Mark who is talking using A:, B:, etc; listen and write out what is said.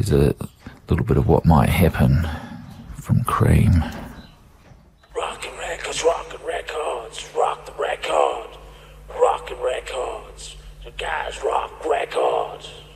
A: Here's a little bit of what might happen from Cream.
B: Rockin' records, rockin' records, rock the record. Rockin' records, the guys rock records.